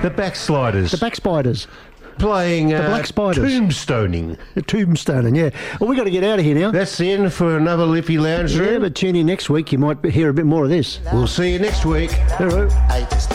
The Backsliders. The Backspiders. Playing The Black Spiders. Tombstoning. The Tombstoning, yeah. Well, we've got to get out of here now. That's the end for another Liffey Lounge Yeah, Room. but tune in next week. You might hear a bit more of this. We'll see you next week. Hello.